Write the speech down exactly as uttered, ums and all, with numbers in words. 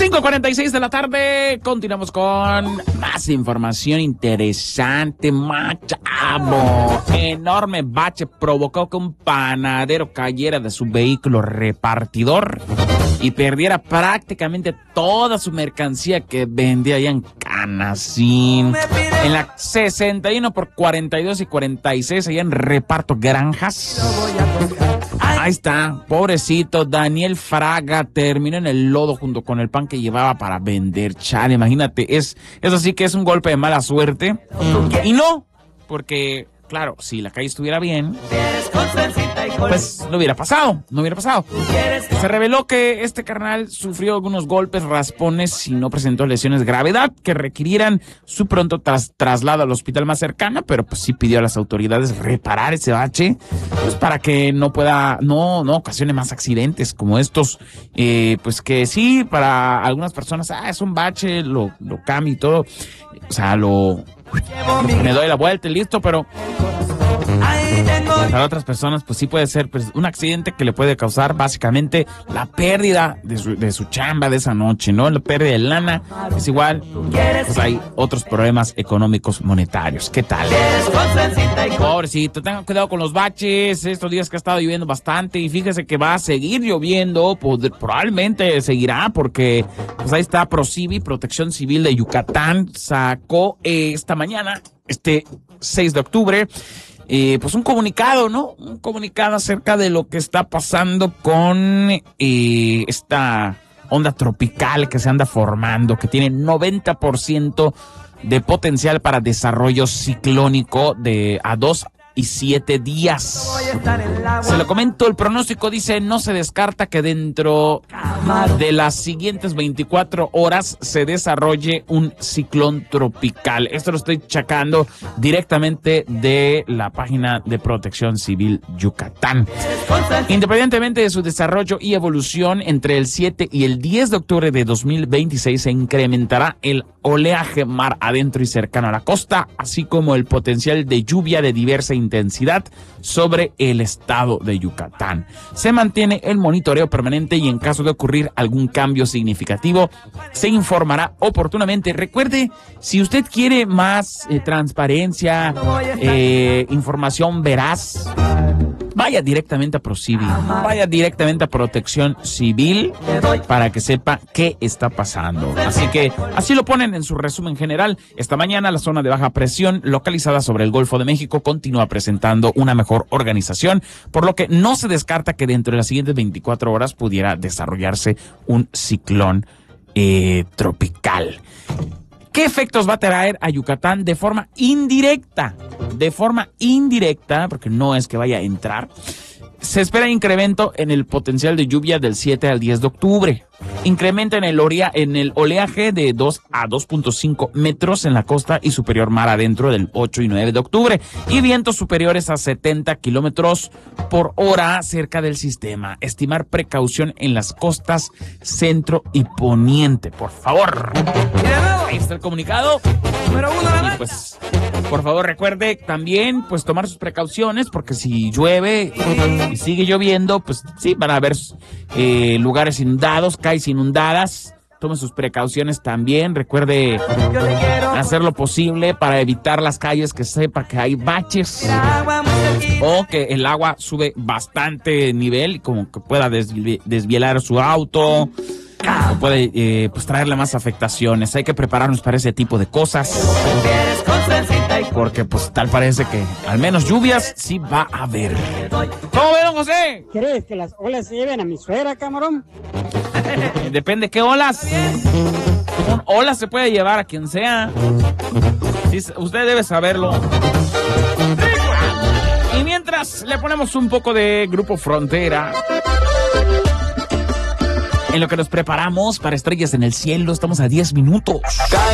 cinco cuarenta y seis de la tarde, continuamos con más información interesante. Machabo, enorme bache provocó que un panadero cayera de su vehículo repartidor y perdiera prácticamente toda su mercancía que vendía allá en Canacín, en la sesenta y uno por cuarenta y dos y cuarenta y seis, allá en Reparto Granjas. Ahí está, pobrecito Daniel Fraga, terminó en el lodo junto con el pan que llevaba para vender. Chale, imagínate, es, eso sí que es un golpe de mala suerte. Y no, porque, claro, si la calle estuviera bien, pues no hubiera pasado, no hubiera pasado. Se reveló que este carnal sufrió algunos golpes, raspones y no presentó lesiones de gravedad que requirieran su pronto tras, traslado al hospital más cercano, pero pues sí pidió a las autoridades reparar ese bache, pues para que no pueda, no, no ocasione más accidentes como estos, eh, pues que sí, para algunas personas, ah, es un bache, lo, lo cambio y todo, o sea, lo, me doy la vuelta y listo, pero para otras personas, pues sí puede ser pues, un accidente que le puede causar básicamente la pérdida de su, de su chamba de esa noche, ¿no? La pérdida de lana es igual, pues hay otros problemas económicos monetarios. ¿Qué tal? Pobrecito, tengan cuidado con los baches, estos días que ha estado lloviendo bastante y fíjese que va a seguir lloviendo, pues, probablemente seguirá porque pues ahí está ProCivi, Protección Civil de Yucatán, sacó eh, esta mañana, este seis de octubre, Eh, pues un comunicado, ¿no? Un comunicado acerca de lo que está pasando con eh, esta onda tropical que se anda formando, que tiene noventa por ciento de potencial para desarrollo ciclónico de a dos y siete días. Se lo comento, el pronóstico dice, no se descarta que dentro de las siguientes veinticuatro horas se desarrolle un ciclón tropical. Esto lo estoy checando directamente de la página de Protección Civil Yucatán. Independientemente de su desarrollo y evolución, entre el siete y el diez de octubre de dos mil veintiséis se incrementará el oleaje mar adentro y cercano a la costa, así como el potencial de lluvia de diversa intensidad sobre el estado de Yucatán. Se mantiene el monitoreo permanente y en caso de ocurrir algún cambio significativo, se informará oportunamente. Recuerde, si usted quiere más eh, transparencia, eh, información veraz, vaya directamente a ProCivi, vaya directamente a Protección Civil para que sepa qué está pasando. Así que así lo ponen en su resumen general. Esta mañana la zona de baja presión localizada sobre el Golfo de México continúa presentando una mejor organización, por lo que no se descarta que dentro de las siguientes veinticuatro horas pudiera desarrollarse un ciclón eh, tropical. ¿Qué efectos va a traer a Yucatán de forma indirecta? De forma indirecta, porque no es que vaya a entrar. Se espera incremento en el potencial de lluvia del siete al diez de octubre. Incremento en el, orea, en el oleaje de dos a dos punto cinco metros en la costa y superior mar adentro del ocho y nueve de octubre. Y vientos superiores a setenta kilómetros por hora cerca del sistema. Estimar precaución en las costas centro y poniente, por favor. Ahí está el comunicado. Y pues, por favor, recuerde también pues tomar sus precauciones, porque si llueve y sigue lloviendo, pues sí, van a haber eh, lugares inundados, calles inundadas. Tome sus precauciones también. Recuerde hacer lo posible para evitar las calles que sepa que hay baches o que el agua sube bastante nivel y como que pueda desvi- desvielar su auto. O puede eh, pues traerle más afectaciones. Hay que prepararnos para ese tipo de cosas, porque pues tal parece que al menos lluvias sí va a haber. ¿Cómo ve, don José? ¿Crees que las olas se lleven a mi suegra, camarón? Depende qué olas. Un ola se puede llevar a quien sea. Sí, usted debe saberlo. Y mientras le ponemos un poco de Grupo Frontera, en lo que nos preparamos para Estrellas en el Cielo, estamos a diez minutos.